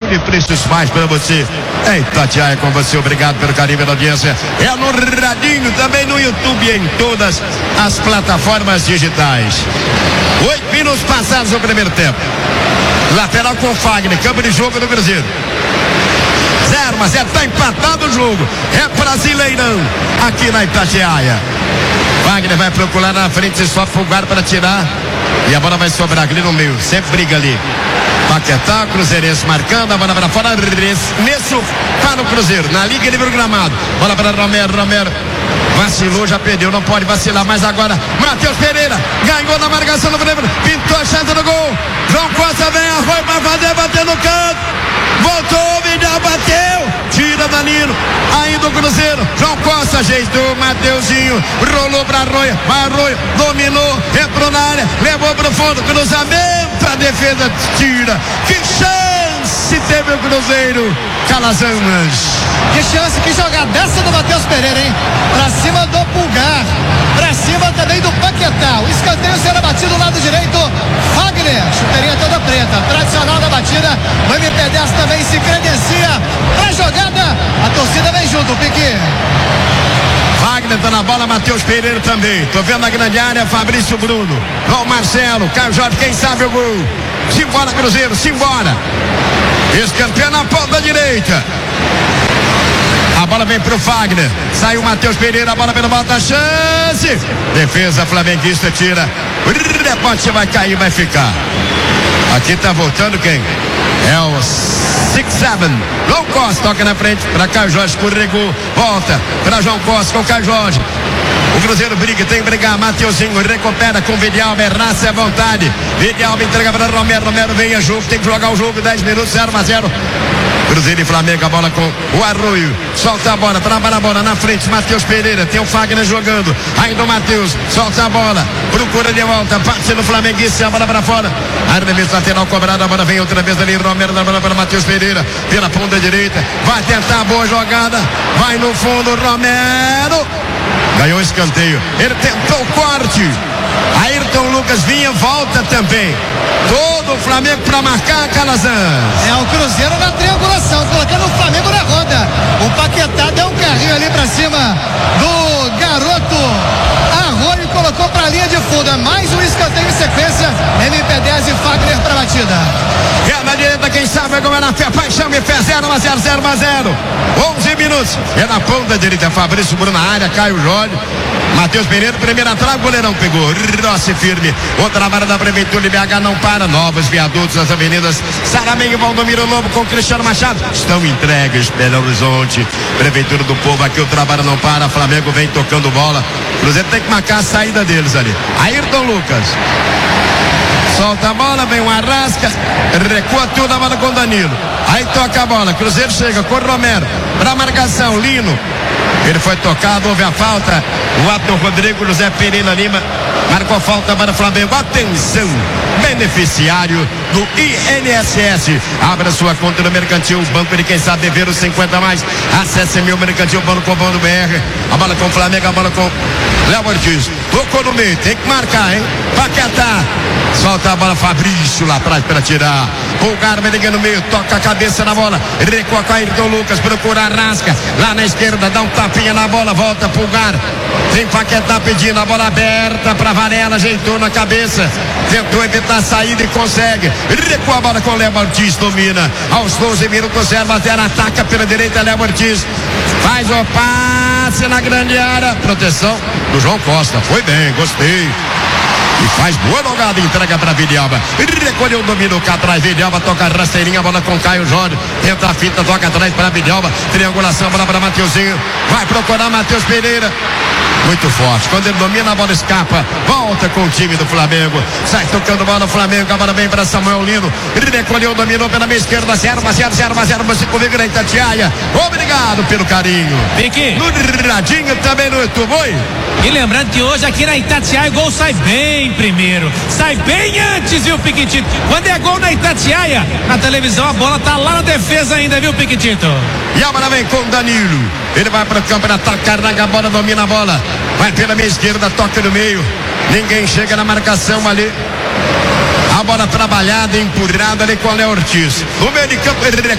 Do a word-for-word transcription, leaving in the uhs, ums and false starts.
Sempre preços mais para você. É Itatiaia com você, obrigado pelo carinho pela audiência. É no radinho, também no YouTube e em todas as plataformas digitais. Oito minutos passados no primeiro tempo. Lateral com Fagner, campo de jogo do Cruzeiro. Zero, mas é, tá empatado o jogo. É Brasileirão aqui na Itatiaia. Wagner vai procurar na frente, só Pulgar para tirar. E a bola vai sobrar ali no meio. Sempre briga ali. Paquetá, Cruzeirense marcando, a bola para fora. Nisso, para o Cruzeiro. Na Liga Livre Gramado. Bola para Romero, Romero. Vacilou, já perdeu, não pode vacilar mais agora. Matheus Pereira ganhou na marcação do primeiro. Pintou a chance do gol. João Costa vem, arroio para fazer, bateu no canto. Voltou, Vidal bateu. Tira Danilo. Ainda o Cruzeiro. João Costa ajeitou. Mateuzinho rolou para Arroio. Arroio dominou. Entrou na área. Levou para o fundo. Cruzamento. A defesa tira. Que chance teve o Cruzeiro. Calazans. Que chance, que jogadaça do Matheus Pereira, hein? Pra cima do Pulgar. Pra cima também do Paquetá. O escanteio será batido do lado direito. Fagner. Chuteirinha toda preta. Tradicional da batida. O M P dez também se credencia pra jogada. A torcida vem junto, Pique. Wagner tá na bola, Matheus Pereira também. Tô vendo na grande área, Fabrício Bruno. João Marcelo, Caio Jorge, quem sabe o gol. Simbora, Cruzeiro, simbora. Escanteio na ponta direita. A bola vem pro Fagner. Saiu o Matheus Pereira, a bola pela volta, chance. Defesa flamenguista tira. O rebote vai cair, vai ficar. Aqui tá voltando quem? É o seis sete. João Costa toca na frente para Caio Jorge, escorregou, volta para João Costa com Caio Jorge. O Cruzeiro briga, tem que brigar. Mateuzinho recupera com o Vidialba, Ernace à vontade. Vidialba entrega para Romero, Romero vem a jogo, tem que jogar o jogo, dez minutos, zero a zero. Cruzeiro e Flamengo, a bola com o Arroio. Solta a bola, trabalha a bola na frente. Matheus Pereira, tem o Fagner jogando. Ainda o Matheus, solta a bola. Procura de volta, passe no Flamenguista, a bola para fora. Arremesso lateral cobrado, a bola vem outra vez ali. Romero da bola para Matheus Pereira, pela ponta direita. Vai tentar a boa jogada. Vai no fundo, Romero. Ganhou o escanteio. Ele tentou o corte. Ayrton Lucas vinha, volta também. Todo o Flamengo para marcar, Calazans. É o Cruzeiro na triangulação, colocando o Flamengo na roda. O Paquetá deu um carrinho ali para cima do garoto Arroio, colocou para a linha de fundo. Mais um escanteio em sequência. M P dez e Fagner para a batida. É na direita, quem sabe agora é na fé. Paixão e fé, zero a zero, zero a zero. onze minutos. É na ponta direita, Fabrício Bruno na área, Caio Jorge. Matheus Pereira, primeira trave, o goleirão pegou. Rossi firme. Outra vara da Prefeitura de B H não para. Novos viadutos nas avenidas Saramengo e Valdomiro Lobo com Cristiano Machado. Estão entregues, Belo Horizonte. Prefeitura do Povo, aqui o trabalho não para. Flamengo vem tocando bola. Cruzeiro tem que marcar a saída deles ali. Ayrton Lucas. Solta a bola, vem o Arrasca. Recua tudo a bola com Danilo. Aí toca a bola. Cruzeiro chega com o Romero. Pra marcação, Lino. Ele foi tocado, houve a falta. O Atom Rodrigo, José Pereira Lima marcou falta para o Flamengo. Atenção, beneficiário do I N S S. Abra sua conta no Mercantil Banco de quem sabe dever os cinquenta a mais. Acesse meu mercantil ponto com ponto b r. A bola com o Flamengo, a bola com Léo Ortiz. Tocou no meio, tem que marcar, hein? Paquetá. Solta a bola, Fabrício lá atrás para tirar. Pulgar vai ligando no meio, toca a cabeça na bola. Recua com Ayrton Lucas, procura a Rasca. Lá na esquerda, dá um tapinha na bola, volta Pulgar. Tem Paquetá pedindo a bola aberta para Varela, ajeitou na cabeça. Tentou evitar a saída e consegue. Recua a bola com Léo Ortiz, domina. Aos doze minutos, zero a zero, ataca pela direita, Léo Ortiz. Faz o passe na grande área. Proteção do João Costa. Foi bem, gostei. E faz boa jogada, entrega para Vidialba. Recolheu o domínio cá atrás. Vidialba toca a rasteirinha, bola com Caio Jorge. Tenta a fita, toca atrás para Vidialba. Triangulação, bola para Mateuzinho. Vai procurar Matheus Pereira. Muito forte. Quando ele domina, a bola escapa. Volta com o time do Flamengo. Sai tocando bola o Flamengo. A bola vem para Samuel Lino. Ele recolheu, dominou pela minha esquerda. zero a zero, zero a zero. Você comigo na Itatiaia. Obrigado pelo carinho. Pique. No radinho também no YouTube. Oi. E lembrando que hoje aqui na Itatiaia o gol sai bem primeiro. Sai bem antes, viu, Piquitito? Quando é gol na Itatiaia, na televisão a bola tá lá na defesa ainda, viu, Piquitito? E a bola vem com o Danilo. Ele vai para o campo, ele ataca, carrega a bola, domina a bola. Vai pela minha esquerda, toca no meio. Ninguém chega na marcação ali. A bola trabalhada, empurrada ali com o Léo Ortiz. No meio de campo, ele